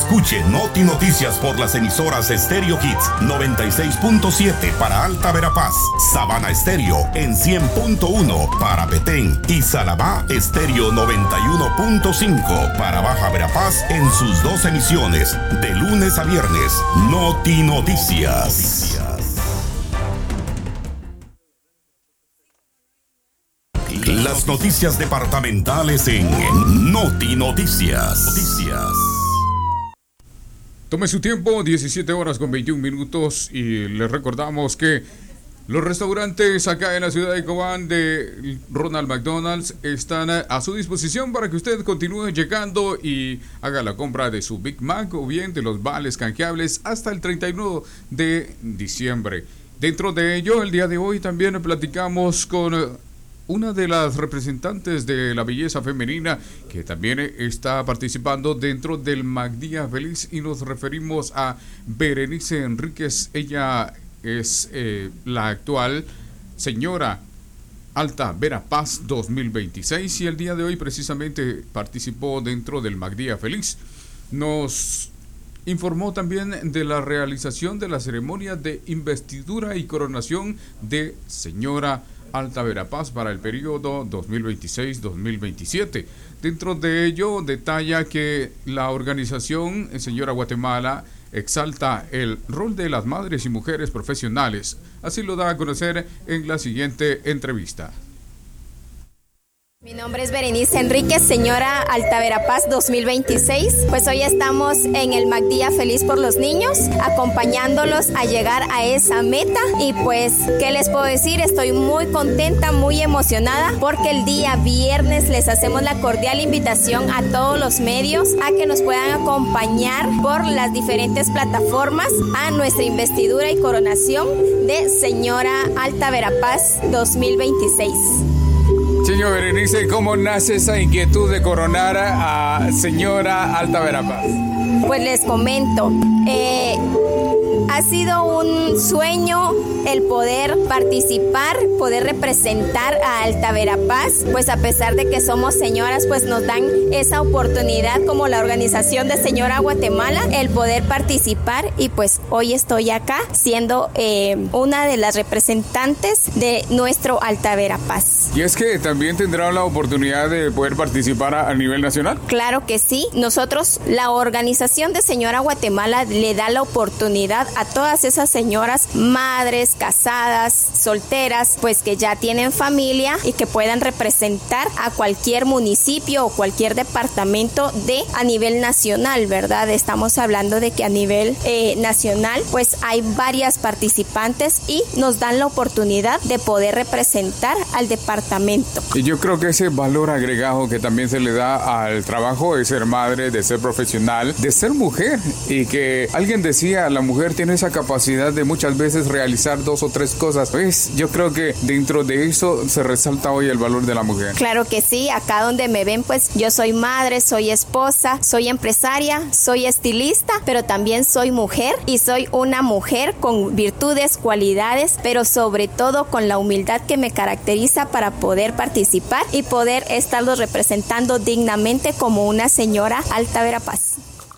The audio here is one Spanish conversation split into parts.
Escuche Noti Noticias por las emisoras Stereo Hits 96.7 para Alta Verapaz, Sabana Estéreo en 100.1 para Petén y Salabá Estéreo 91.5 para Baja Verapaz en sus 2 emisiones de lunes a viernes. Noti Noticias. Las noticias departamentales en Noti Noticias. Tome su tiempo, 17 horas con 21 minutos, y les recordamos que los restaurantes acá en la ciudad de Cobán de Ronald McDonald's están a su disposición para que usted continúe llegando y haga la compra de su Big Mac o bien de los vales canjeables hasta el 31 de diciembre. Dentro de ello, el día de hoy también platicamos con una de las representantes de la belleza femenina que también está participando dentro del MacDía Feliz, y nos referimos a Berenice Enríquez. Ella es la actual señora Alta Verapaz 2026 y el día de hoy precisamente participó dentro del MacDía Feliz. Nos informó también de la realización de la ceremonia de investidura y coronación de señora Alta Verapaz para el periodo 2026-2027. Dentro de ello, detalla que la organización Señora Guatemala exalta el rol de las madres y mujeres profesionales. Así lo da a conocer en la siguiente entrevista. Mi nombre es Berenice Enríquez, señora Alta Verapaz 2026. Pues hoy estamos en el MacDía Feliz por los niños, acompañándolos a llegar a esa meta. Y pues, ¿qué les puedo decir? Estoy muy contenta, muy emocionada, porque el día viernes les hacemos la cordial invitación a todos los medios a que nos puedan acompañar por las diferentes plataformas a nuestra investidura y coronación de señora Alta Verapaz 2026. Señor Berenice, ¿cómo nace esa inquietud de coronar a señora Alta Verapaz? Pues les comento, ha sido un sueño el poder participar, poder representar a Alta Verapaz, pues a pesar de que somos señoras, pues nos dan esa oportunidad como la organización de Señora Guatemala, el poder participar, y pues hoy estoy acá siendo una de las representantes de nuestro Alta Verapaz. ¿Y es que también tendrán la oportunidad de poder participar a nivel nacional? Claro que sí. Nosotros, la organización de Señora Guatemala, le da la oportunidad a todas esas señoras, madres, casadas, solteras, pues que ya tienen familia y que puedan representar a cualquier municipio o cualquier departamento a nivel nacional, ¿verdad? Estamos hablando de que a nivel nacional, pues hay varias participantes y nos dan la oportunidad de poder representar al departamento. Y yo creo que ese valor agregado que también se le da al trabajo de ser madre, de ser profesional, de ser mujer, y que alguien decía, la mujer tiene esa capacidad de muchas veces realizar 2 o 3 cosas. Pues yo creo que dentro de eso se resalta hoy el valor de la mujer. Claro que sí, acá donde me ven, pues yo soy madre, soy esposa, soy empresaria, soy estilista, pero también soy mujer, y soy una mujer con virtudes, cualidades, pero sobre todo con la humildad que me caracteriza para poder participar y poder estarlos representando dignamente como una señora Alta Verapaz.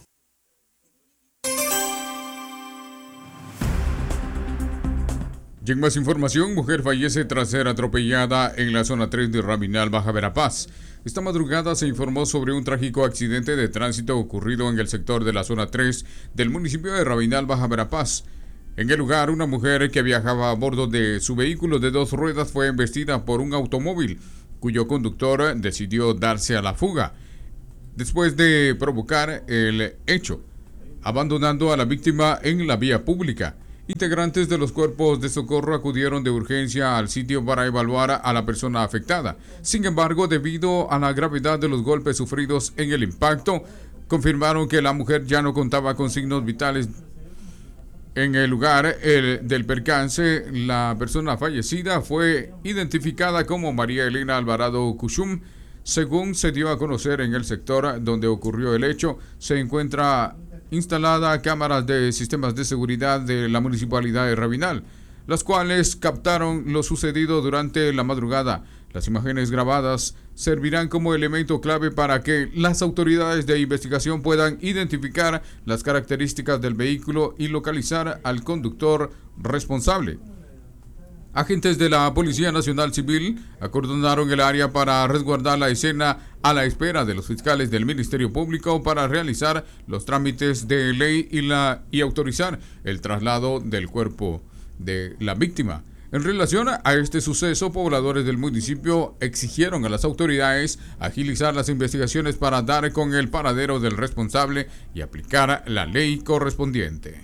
Y en más información, mujer fallece tras ser atropellada en la zona 3 de Rabinal, Baja Verapaz. Esta madrugada se informó sobre un trágico accidente de tránsito ocurrido en el sector de la zona 3 del municipio de Rabinal, Baja Verapaz. En el lugar, una mujer que viajaba a bordo de su vehículo de 2 ruedas fue embestida por un automóvil, cuyo conductor decidió darse a la fuga, después de provocar el hecho, abandonando a la víctima en la vía pública. Integrantes de los cuerpos de socorro acudieron de urgencia al sitio para evaluar a la persona afectada. Sin embargo, debido a la gravedad de los golpes sufridos en el impacto, confirmaron que la mujer ya no contaba con signos vitales. En el lugar del percance, la persona fallecida fue identificada como María Elena Alvarado Cushum. Según se dio a conocer, en el sector donde ocurrió el hecho, se encuentra instalada cámaras de sistemas de seguridad de la municipalidad de Rabinal, las cuales captaron lo sucedido durante la madrugada. Las imágenes grabadas servirán como elemento clave para que las autoridades de investigación puedan identificar las características del vehículo y localizar al conductor responsable. Agentes de la Policía Nacional Civil acordonaron el área para resguardar la escena a la espera de los fiscales del Ministerio Público para realizar los trámites de ley y autorizar el traslado del cuerpo de la víctima. En relación a este suceso, pobladores del municipio exigieron a las autoridades agilizar las investigaciones para dar con el paradero del responsable y aplicar la ley correspondiente.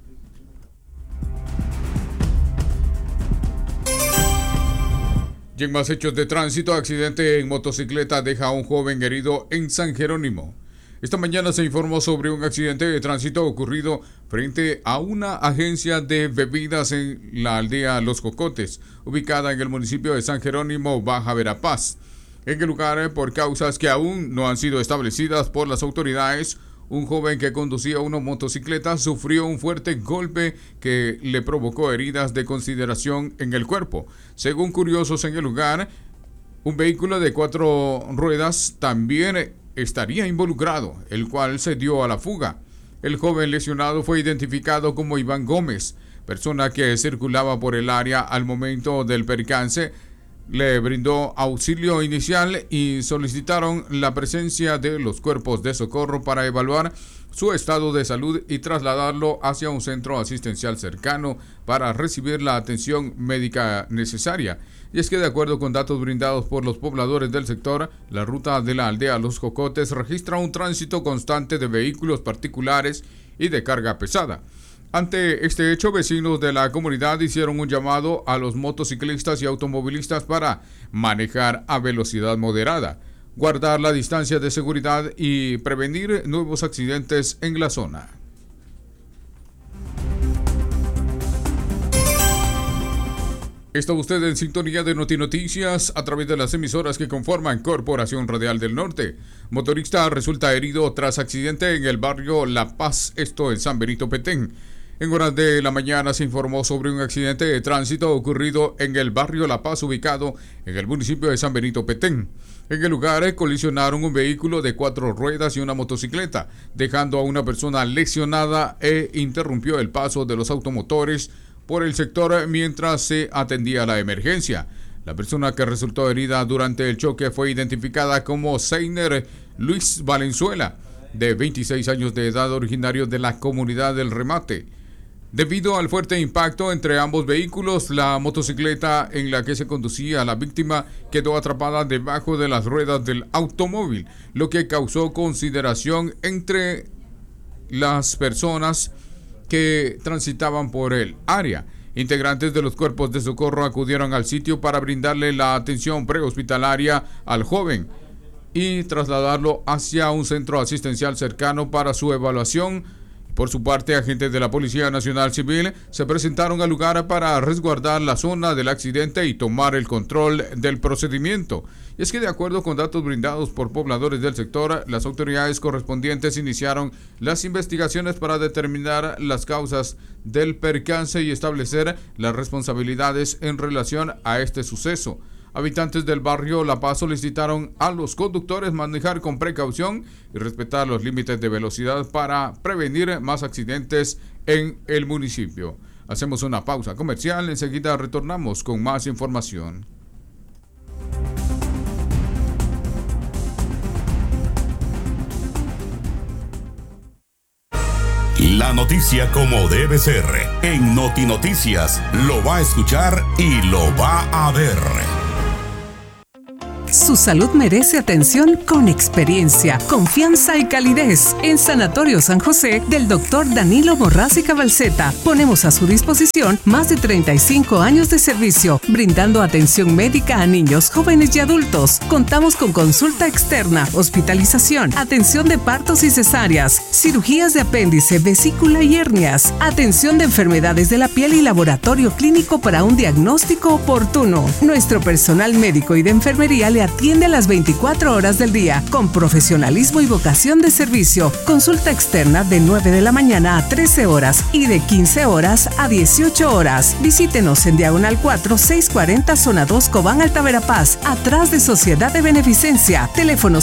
Y en más hechos de tránsito, accidente en motocicleta deja a un joven herido en San Jerónimo. Esta mañana se informó sobre un accidente de tránsito ocurrido frente a una agencia de bebidas en la aldea Los Cocotes, ubicada en el municipio de San Jerónimo, Baja Verapaz. En el lugar, por causas que aún no han sido establecidas por las autoridades, un joven que conducía una motocicleta sufrió un fuerte golpe que le provocó heridas de consideración en el cuerpo. Según curiosos en el lugar, un vehículo de 4 ruedas también estaría involucrado, el cual se dio a la fuga. El joven lesionado fue identificado como Iván Gómez, persona que circulaba por el área al momento del percance. Le brindó auxilio inicial y solicitaron la presencia de los cuerpos de socorro para evaluar su estado de salud y trasladarlo hacia un centro asistencial cercano para recibir la atención médica necesaria. Y es que de acuerdo con datos brindados por los pobladores del sector, la ruta de la aldea Los Cocotes registra un tránsito constante de vehículos particulares y de carga pesada. Ante este hecho, vecinos de la comunidad hicieron un llamado a los motociclistas y automovilistas para manejar a velocidad moderada, guardar la distancia de seguridad y prevenir nuevos accidentes en la zona. Está usted en sintonía de Notinoticias a través de las emisoras que conforman Corporación Radial del Norte. Motorista resulta herido tras accidente en el barrio La Paz, esto en San Benito Petén. En horas de la mañana se informó sobre un accidente de tránsito ocurrido en el barrio La Paz, ubicado en el municipio de San Benito Petén. En el lugar colisionaron un vehículo de 4 ruedas y una motocicleta, dejando a una persona lesionada e interrumpió el paso de los automotores por el sector mientras se atendía la emergencia. La persona que resultó herida durante el choque fue identificada como Seiner Luis Valenzuela, de 26 años de edad, originario de la comunidad del Remate. Debido al fuerte impacto entre ambos vehículos, la motocicleta en la que se conducía la víctima quedó atrapada debajo de las ruedas del automóvil, lo que causó consideración entre las personas que transitaban por el área. Integrantes de los cuerpos de socorro acudieron al sitio para brindarle la atención prehospitalaria al joven y trasladarlo hacia un centro asistencial cercano para su evaluación. Por su parte, agentes de la Policía Nacional Civil se presentaron al lugar para resguardar la zona del accidente y tomar el control del procedimiento. Y es que de acuerdo con datos brindados por pobladores del sector, las autoridades correspondientes iniciaron las investigaciones para determinar las causas del percance y establecer las responsabilidades en relación a este suceso. Habitantes del barrio La Paz solicitaron a los conductores manejar con precaución y respetar los límites de velocidad para prevenir más accidentes en el municipio. Hacemos una pausa comercial, enseguida retornamos con más información. La noticia como debe ser. En Notinoticias lo va a escuchar y lo va a ver. Su salud merece atención con experiencia, confianza y calidez. En Sanatorio San José del Dr. Danilo Morraz y Cabalceta ponemos a su disposición más de 35 años de servicio, brindando atención médica a niños, jóvenes y adultos. Contamos con consulta externa, hospitalización, atención de partos y cesáreas, cirugías de apéndice, vesícula y hernias, atención de enfermedades de la piel y laboratorio clínico para un diagnóstico oportuno. Nuestro personal médico y de enfermería le le atiende a las 24 horas del día con profesionalismo y vocación de servicio. Consulta externa de 9 de la mañana a 13 horas y de 15 horas a 18 horas. Visítenos en Diagonal 4, 640, Zona 2, Cobán, Alta Verapaz, atrás de Sociedad de Beneficencia. Teléfono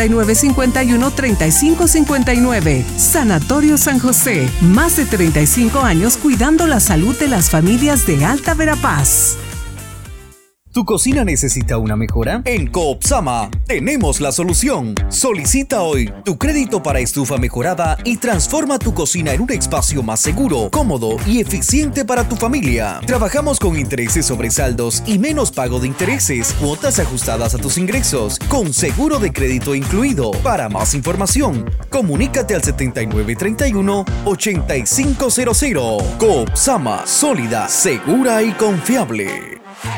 7951-3559. Sanatorio San José. Más de 35 años cuidando la salud de las familias de Alta Verapaz. ¿Tu cocina necesita una mejora? En Coopsama tenemos la solución. Solicita hoy tu crédito para estufa mejorada y transforma tu cocina en un espacio más seguro, cómodo y eficiente para tu familia. Trabajamos con intereses sobre saldos y menos pago de intereses, cuotas ajustadas a tus ingresos, con seguro de crédito incluido. Para más información, comunícate al 7931-8500. Coopsama, sólida, segura y confiable.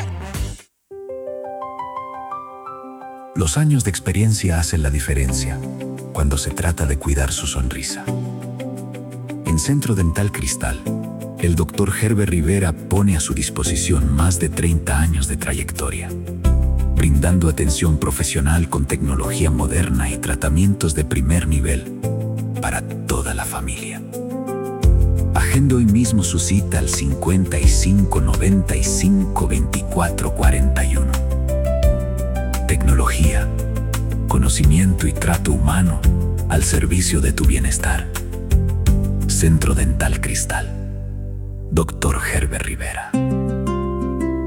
Los años de experiencia hacen la diferencia cuando se trata de cuidar su sonrisa. En Centro Dental Cristal, el Dr. Herbert Rivera pone a su disposición más de 30 años de trayectoria, brindando atención profesional con tecnología moderna y tratamientos de primer nivel para toda la familia. Agende hoy mismo su cita al 55 95 24 41. Tecnología, conocimiento y trato humano al servicio de tu bienestar. Centro Dental Cristal. Dr. Herbert Rivera.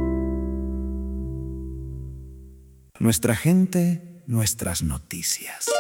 Nuestra gente, nuestras noticias.